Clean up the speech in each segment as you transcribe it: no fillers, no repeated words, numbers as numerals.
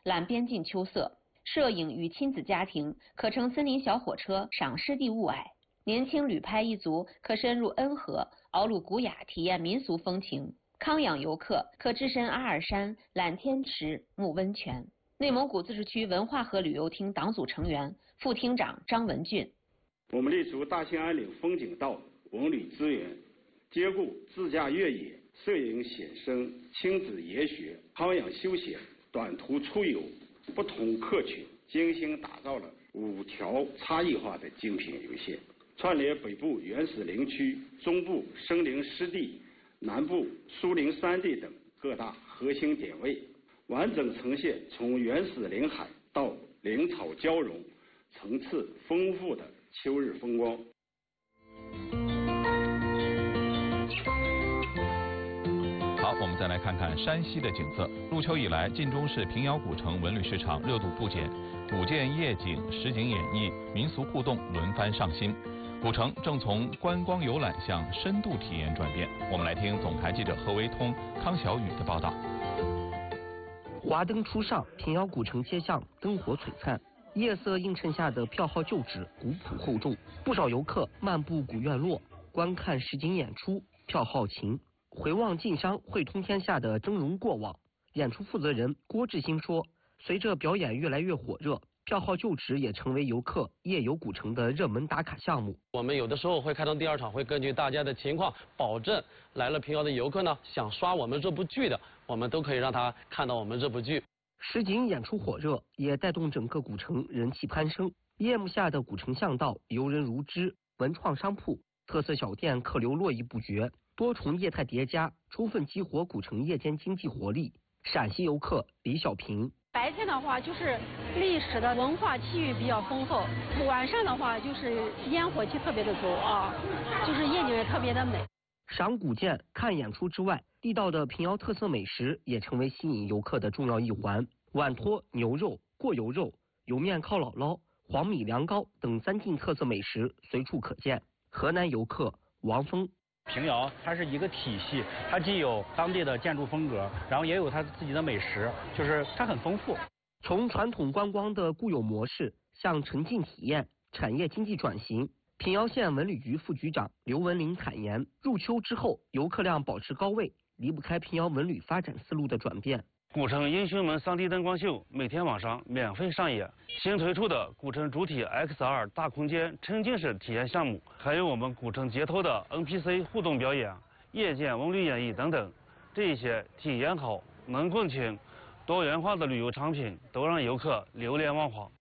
览边境秋色。摄影与亲子家庭可乘森林小火车赏湿地雾霭，年轻旅拍一族可深入恩河，敖鲁古雅体验民俗风情。康养游客可置身阿尔山、览天池、沐温泉。内蒙古自治区文化和旅游厅党组成员、副厅长张文俊。 我们立足大兴安岭风景道、文旅资源，兼顾自驾越野、摄影写生、亲子研学、康养休闲、短途出游不同客群，精心打造了5条差异化的精品路线，串联北部原始林区、中部森林湿地、南部疏林山地等各大核心点位，完整呈现从原始林海到林草交融、层次丰富的秋日风光。 好，我们再来看看山西的景色。入秋以来，晋中市平遥古城文旅市场热度不减，古建夜景、实景演绎、民俗互动轮番上新。古城正从观光游览向深度体验转变。我们来听总台记者何维通、康小雨的报道。 华灯初上，平遥古城街巷灯火璀璨，夜色映衬下的票号旧址古朴厚重，不少游客漫步古院落，观看实景演出，票号情。回望晋商汇通天下的峥嵘过往，演出负责人郭志新说，随着表演越来越火热，票号旧址也成为游客夜游古城的热门打卡项目。 我们有的时候会开通第2场，会根据大家的情况，保证来了平遥的游客呢，想刷我们这部剧的，我们都可以让他看到我们这部剧。 实景演出火热，也带动整个古城人气攀升。夜幕下的古城巷道游人如织，文创商铺、特色小店客流络绎不绝，多重业态叠加，充分激活古城夜间经济活力。陕西游客李小平。 白天的话就是历史的文化气域比较丰厚，晚上的话就是烟火气特别的足啊，就是夜景也特别的美。 赏古建、看演出之外，地道的平遥特色美食也成为吸引游客的重要一环。碗托牛肉、过油肉、油面靠姥姥、黄米凉糕等3晋特色美食随处可见。河南游客王峰。 平遥它是一个体系，它既有当地的建筑风格，然后也有它自己的美食，就是它很丰富。 从传统观光的固有模式向沉浸体验、产业经济转型，平遥县文旅局副局长刘文林坦言，入秋之后游客量保持高位，离不开平遥文旅发展思路的转变。 古城英雄们3D 灯光秀每天晚上免费上演，新推出的古城主体 XR 大空间沉浸式体验项目，还有我们古城街头的 NPC 互动表演、夜间文旅演绎等等，这些体验好、能共情、多元化的旅游产品都让游客流连忘返。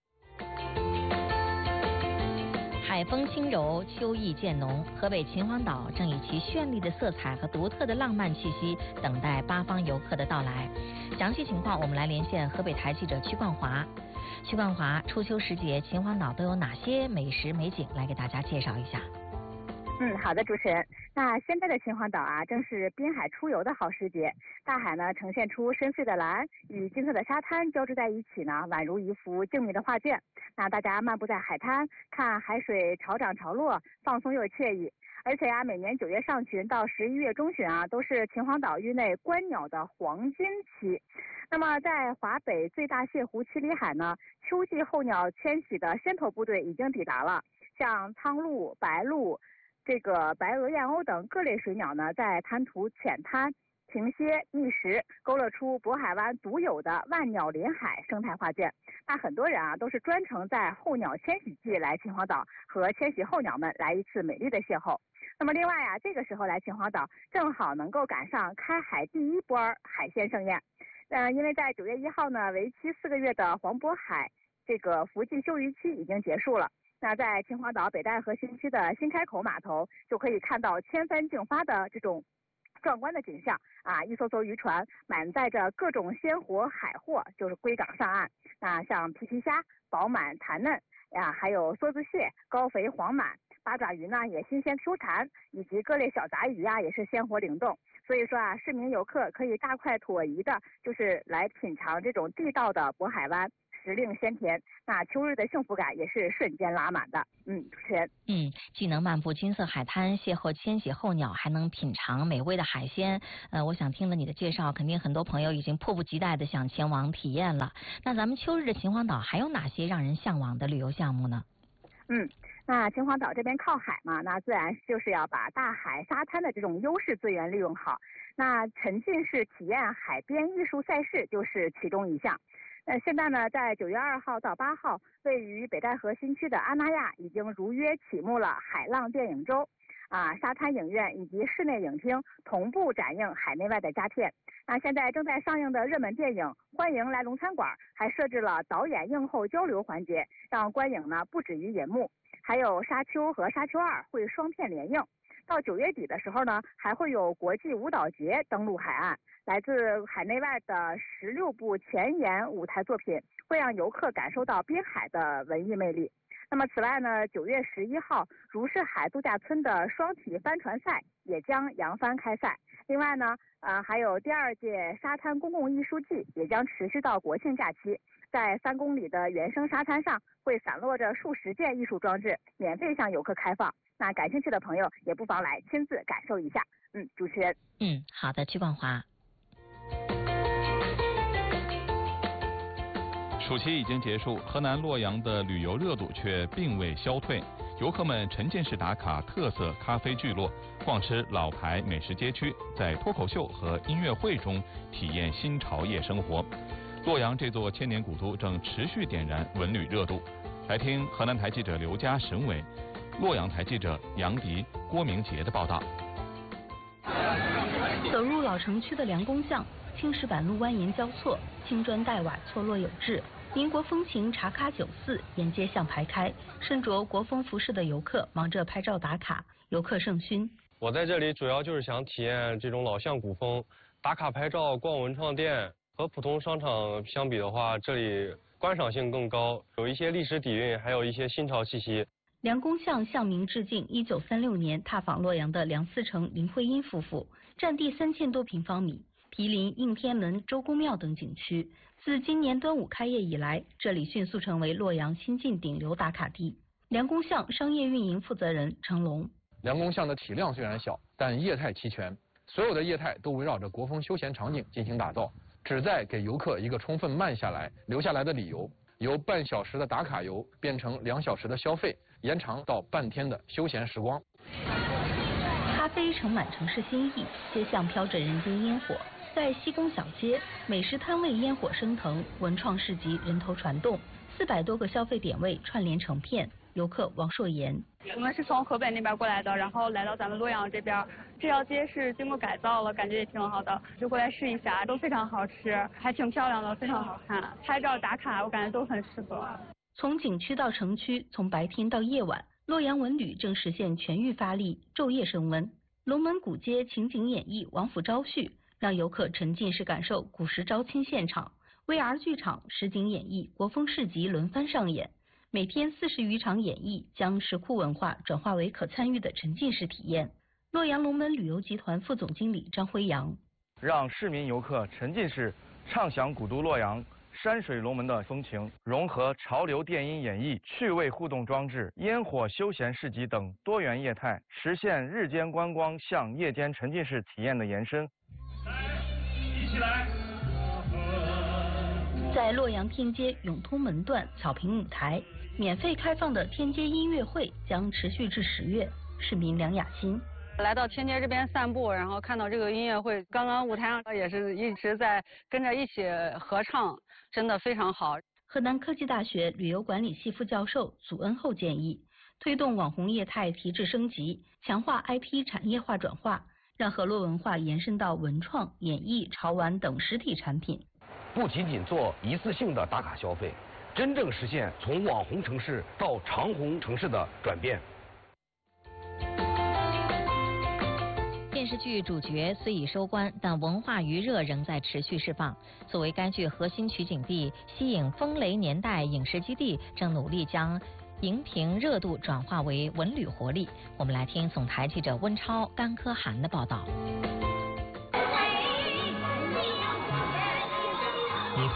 海风轻柔，秋意渐浓，河北秦皇岛正以其绚丽的色彩和独特的浪漫气息，等待8方游客的到来。详细情况，我们来连线河北台记者曲冠华。曲冠华，初秋时节，秦皇岛都有哪些美食美景？来给大家介绍一下。 好的，主持人。那现在的秦皇岛啊，正是滨海出游的好时节。大海呢，呈现出深邃的蓝与金色的沙滩交织在一起呢，宛如一幅静谧的画卷。那大家漫步在海滩，看海水潮涨潮落，放松又惬意。而且每年9月上旬到11月中旬啊，都是秦皇岛域内观鸟的黄金期。那么在华北最大泻湖七里海呢，秋季候鸟迁徙的先头部队已经抵达了，像苍鹭、白鹭、白额燕鸥等各类水鸟呢，在滩涂浅滩停歇觅食，勾勒出渤海湾独有的万鸟临海生态画卷。那很多人啊，都是专程在候鸟迁徙季来秦皇岛，和迁徙候鸟们来一次美丽的邂逅。那么另外啊，这个时候来秦皇岛，正好能够赶上开海第1波海鲜盛宴。因为在9月1号呢，为期4个月的黄渤海伏季休渔期已经结束了。那在秦皇岛北戴河新区的新开口码头，就可以看到千帆竞发的这种壮观的景象啊！一艘艘渔船满载着各种鲜活海货，就是归港上岸。那像皮皮虾饱满弹嫩呀，还有梭子蟹高肥黄满，八爪鱼呢也新鲜 Q 弹，以及各类小杂鱼啊也是鲜活灵动。所以说啊，市民游客可以大快朵颐的，就是来品尝这种地道的渤海湾时令鲜甜，那秋日的幸福感也是瞬间拉满的。主持人。 既能漫步金色海滩，邂逅千禧候鸟，还能品尝美味的海鲜。我想听了你的介绍，肯定很多朋友已经迫不及待的想前往体验了。那咱们秋日的秦皇岛还有哪些让人向往的旅游项目呢？ 那秦皇岛这边靠海嘛，那自然就是要把大海沙滩的这种优势资源利用好。那沉浸式体验海边艺术赛事就是其中一项。现在呢，在9月2号到8号，位于北戴河新区的阿那亚已经如约启幕了海浪电影周。沙滩影院以及室内影厅同步展映海内外的佳片。那现在正在上映的热门电影《欢迎来龙餐馆》还设置了导演映后交流环节，让观影呢不止于银幕。还有《沙丘》和《沙丘2》会双片联映。到9月底的时候呢，还会有国际舞蹈节登陆海岸，来自海内外的16部前沿舞台作品，会让游客感受到滨海的文艺魅力。那么此外呢，9月11号，如是海度假村的双体帆船赛也将扬帆开赛。另外呢，还有第2届沙滩公共艺术季也将持续到国庆假期。在3公里的原生沙滩上，会散落着数十件艺术装置，免费向游客开放。那感兴趣的朋友也不妨来亲自感受一下。主持人。 好的，曲冠华。 暑期已经结束，河南洛阳的旅游热度却并未消退。游客们沉浸式打卡特色咖啡聚落，逛吃老牌美食街区，在脱口秀和音乐会中体验新潮夜生活。洛阳这座千年古都正持续点燃文旅热度。来听河南台记者刘佳、沈伟，洛阳台记者杨迪、郭明杰的报道。 走入老城区的梁公巷，青石板路蜿蜒交错，青砖黛瓦错落有致。民国风情茶咖酒肆沿街巷排开，身着国风服饰的游客忙着拍照打卡，游客盛勋。 我在这里主要就是想体验这种老巷古风，打卡拍照、逛文创店。和普通商场相比的话，这里观赏性更高，有一些历史底蕴，还有一些新潮气息。 梁公巷向明致敬1936年踏访洛阳的梁思成、林徽因夫妇，占地3000多平方米，毗邻应天门、周公庙等景区。自今年端午开业以来，这里迅速成为洛阳新晋顶流打卡地。梁公巷商业运营负责人程龙： 梁公巷的体量虽然小，但业态齐全，所有的业态都围绕着国风休闲场景进行打造，旨在给游客一个充分慢下来、留下来的理由，由半小时的打卡游变成2小时的消费，延长到半天的休闲时光。 咖啡盛满城市新意，街巷飘着人间烟火。在西宫小街，美食摊位烟火升腾，文创市集人头传动，400多个消费点位串联成片。游客王硕妍： 我们是从河北那边过来的，然后来到咱们洛阳这边，这条街是经过改造了，感觉也挺好的，就过来试一下，都非常好吃，还挺漂亮的，非常好看，拍照打卡我感觉都很适合。 从景区到城区，从白天到夜晚，洛阳文旅正实现全域发力，昼夜升温。龙门古街情景演绎王府招婿，让游客沉浸式感受古时招亲现场。VR 剧场、实景演绎、国风市集轮番上演，每天40余场演绎，将石窟文化转化为可参与的沉浸式体验。洛阳龙门旅游集团副总经理张辉阳： 让市民游客沉浸式畅享古都洛阳山水龙门的风情，融合潮流电音演绎、趣味互动装置、烟火休闲市集等多元业态，实现日间观光向夜间沉浸式体验的延伸。 一起来！ 在洛阳天街永通门段草坪舞台，免费开放的天街音乐会将持续至10月。市民梁雅欣： 来到天街这边散步，然后看到这个音乐会，刚刚舞台上也是一直在跟着一起合唱，真的非常好。 河南科技大学旅游管理系副教授祖恩厚建议，推动网红业态提质升级，强化 IP 产业化转化，让河洛文化延伸到文创、演艺、潮玩等实体产品。 不仅仅做一次性的打卡消费，真正实现从网红城市到长红城市的转变。 电视剧主角虽已收官，但文化余热仍在持续释放。作为该剧核心取景地，西影风雷年代影视基地正努力将荧屏热度转化为文旅活力。我们来听总台记者温超、甘科涵的报道。 以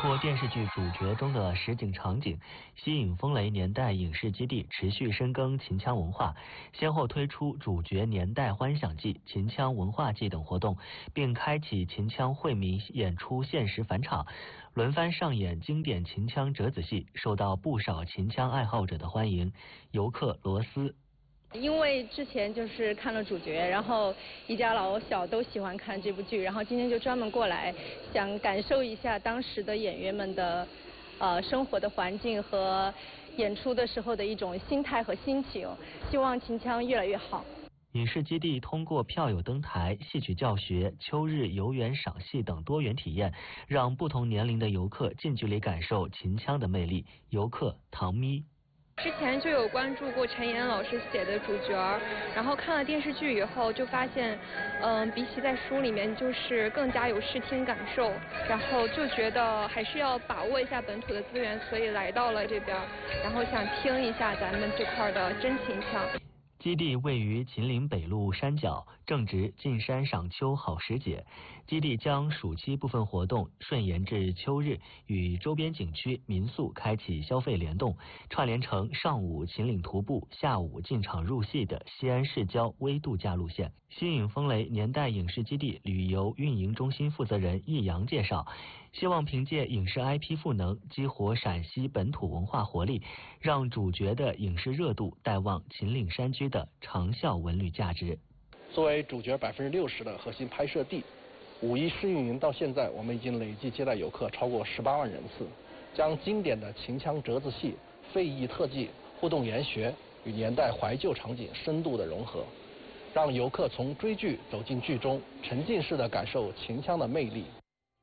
脱电视剧主角中的实景场景，西影风雷年代影视基地持续深耕秦腔文化，先后推出主角年代欢享季、秦腔文化季等活动，并开启秦腔惠民演出限时返场，轮番上演经典秦腔折子戏，受到不少秦腔爱好者的欢迎。游客罗斯。 因为之前就是看了主角，然后一家老小都喜欢看这部剧，然后今天就专门过来，想感受一下当时的演员们的生活的环境和演出的时候的一种心态和心情，希望秦腔越来越好。 影视基地通过票友登台、戏曲教学、秋日游园赏戏等多元体验，让不同年龄的游客近距离感受秦腔的魅力。游客唐咪。 之前就有关注过陈岩老师写的主角，然后看了电视剧以后就发现，比起在书里面就是更加有视听感受，然后就觉得还是要把握一下本土的资源，所以来到了这边，然后想听一下咱们这块的真秦腔。 基地位于秦岭北路山脚，正值进山赏秋好时节。基地将暑期部分活动顺延至秋日，与周边景区、民宿开启消费联动，串联成上午秦岭徒步、下午进场入戏的西安市郊微度假路线。西影风雷年代影视基地旅游运营中心负责人易阳介绍，希望凭借影视 IP 赋能，激活陕西本土文化活力，让主角的影视热度带旺秦岭山居的长效文旅价值。 作为主角60%的核心拍摄地，5.1试运营到现在，我们已经累计接待游客超过18万人次，将经典的秦腔折子戏、非遗特技、互动研学与年代怀旧场景深度的融合，让游客从追剧走进剧中，沉浸式的感受秦腔的魅力。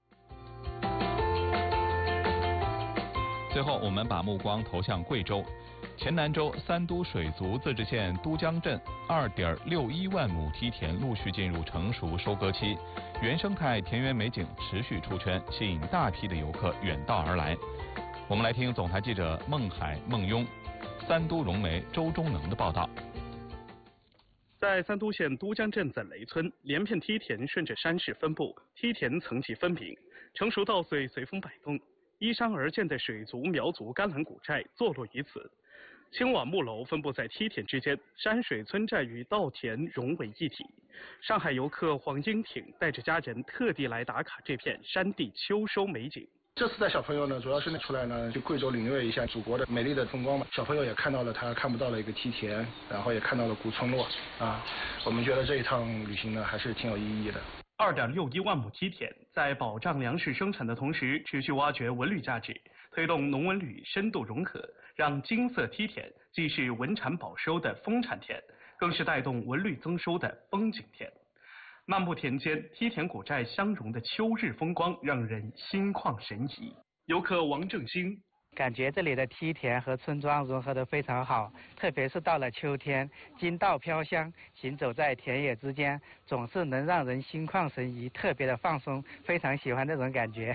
最后，我们把目光投向贵州。黔南州三都水族自治县都江镇2.61万亩梯田陆续进入成熟收割期，原生态田园美景持续出圈，吸引大批的游客远道而来。我们来听总台记者孟海、孟雍、三都融媒周忠能的报道。 在三都县都江镇子雷村，连片梯田顺着山势分布，梯田层级分明，成熟稻穗随风摆动，依山而建的水族、苗族甘蓝古寨坐落于此。青瓦木楼分布在梯田之间，山水村寨与稻田融为一体。上海游客黄英挺带着家人特地来打卡这片山地秋收美景。 这次带小朋友呢，主要是出来呢，去贵州领略一下祖国的美丽的风光嘛。小朋友也看到了他看不到的一个梯田，然后也看到了古村落啊。我们觉得这一趟旅行呢，还是挺有意义的。 2.61万亩梯田在保障粮食生产的同时，持续挖掘文旅价值，推动农文旅深度融合，让金色梯田既是文产保收的丰产田，更是带动文旅增收的风景田。漫步田间，梯田古寨相融的秋日风光让人心旷神怡。游客王正兴。 感觉这里的梯田和村庄融合得非常好，特别是到了秋天，金稻飘香，行走在田野之间，总是能让人心旷神怡，特别的放松，非常喜欢这种感觉。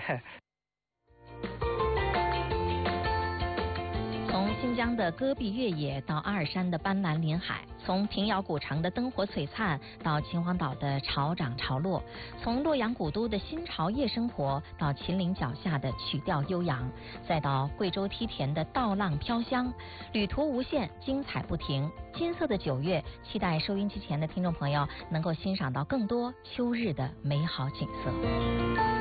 从新疆的戈壁越野到阿尔山的斑斓林海，从平遥古城的灯火璀璨到秦皇岛的潮涨潮落，从洛阳古都的新潮夜生活到秦岭脚下的曲调悠扬，再到贵州梯田的稻浪飘香，旅途无限，精彩不停。金色的9月，期待收音机前的听众朋友能够欣赏到更多秋日的美好景色。